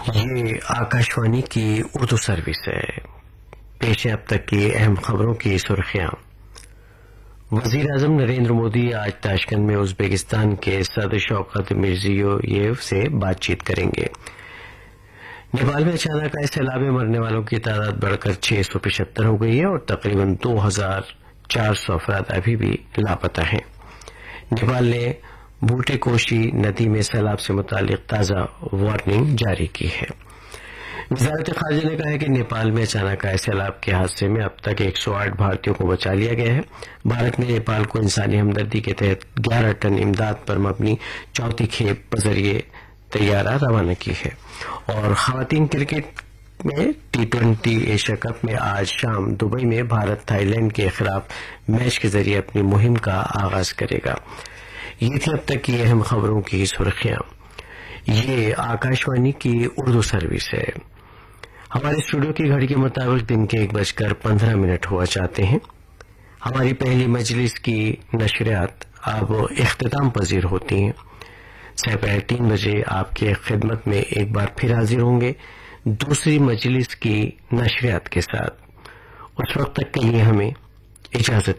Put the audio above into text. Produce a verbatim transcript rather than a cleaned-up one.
یہ آکاشوانی کی اردو سروس ہے۔ پیش ہے اب تک کی اہم خبروں کی سرخیاں۔ وزیر اعظم نریندر مودی آج تاشکند میں ازبکستان کے صدر شوکت مرزیویف سے بات چیت کریں گے۔ نیپال میں اچانک آئے سیلاب میں مرنے والوں کی تعداد بڑھ کر چھ سو پچہتر ہو گئی ہے اور تقریباً دو ہزار چار سو افراد ابھی بھی لاپتہ ہیں۔ نیپال نے بوٹے کوشی ندی میں سیلاب سے متعلق تازہ وارننگ جاری کی ہے۔ وزارت خارجہ نے کہا ہے کہ نیپال میں اچانک آئے سیلاب کے حادثے میں اب تک ایک سو آٹھ بھارتیوں کو بچا لیا گیا ہے۔ بھارت نے نیپال کو انسانی ہمدردی کے تحت گیارہ ٹن امداد پر مبنی چوتھی کھیپ بذریعے طیارہ روانہ کی ہے۔ اور خواتین کرکٹ میں ٹی ٹوئنٹی ایشیا کپ میں آج شام دبئی میں بھارت تھائی لینڈ کے خلاف میچ کے ذریعے اپنی مہم کا آغاز کرے گا۔ یہ تھی اب تک کی اہم خبروں کی سرخیاں۔ یہ آکاشوانی کی اردو سروس ہے۔ ہمارے اسٹوڈیو کی گھڑی کے مطابق دن کے ایک بج کر پندرہ منٹ ہوا چاہتے ہیں۔ ہماری پہلی مجلس کی نشریات اب اختتام پذیر ہوتی ہیں۔ سپہر تین بجے آپ کے خدمت میں ایک بار پھر حاضر ہوں گے دوسری مجلس کی نشریات کے ساتھ۔ اس وقت تک کے لیے ہمیں اجازت